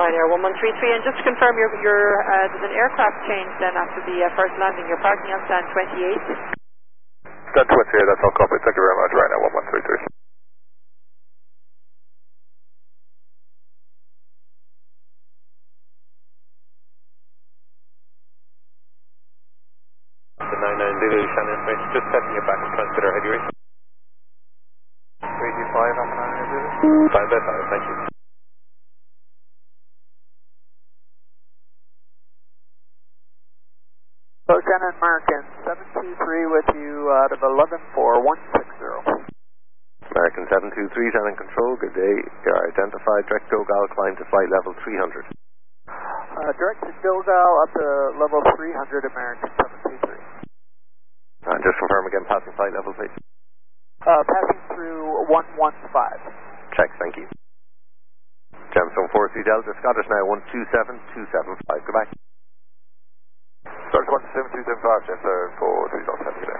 Ryanair 1133, and just to confirm, there's an aircraft change then after the first landing. You're parking on stand 28. Stand 28, that's all copy. Thank you very much. Ryanair 1133. The 99 Zulu, Shannon Smith, just setting you back to transmitter heavy race. 325 on the 99 Zulu. 5 by 5, thank you. Lieutenant American 723 with you out of 114160. American 723, Shannon Control, good day. You are identified, direct Dogal, climb to flight level 300. Direct to Dogal up to level 300, American 723. And just confirm again, passing flight level, please. Passing through 115. Check, thank you. Gemstone 43 Delta, Scottish now 127275, goodbye. Scottish 17275, Gemstone 43 Delta,